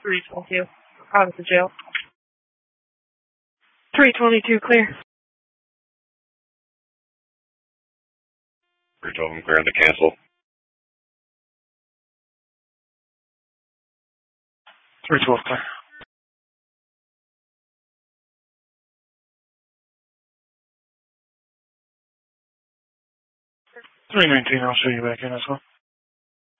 322. Out of the jail. 322, clear. 312, clear to cancel. 312, clear. 319, I'll show you back in as well.